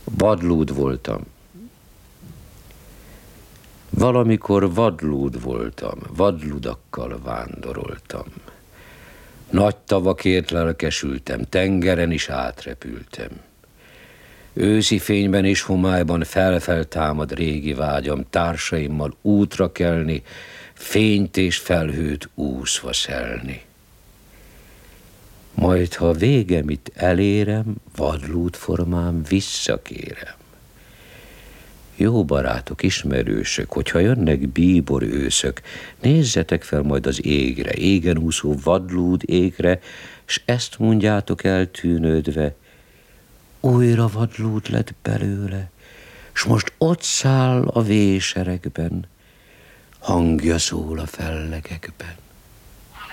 Vadlúd voltam. Valamikor vadlúd voltam, vadludakkal vándoroltam. Nagy tavakért lelkesültem, tengeren is átrepültem. Őszi fényben és homályban feltámad régi vágyam, társaimmal útra kelni, fényt és felhőt úszva szelni. Majd, ha végemit elérem, vadlúd formám visszakérem. Jó barátok, ismerősök, hogyha jönnek bíbor őszök, nézzetek fel majd az égre, égen úszó vadlúd égre, s ezt mondjátok eltűnődve, újra vadlúd lett belőle, s most ott száll a véseregben, hangja szól a fellegekben.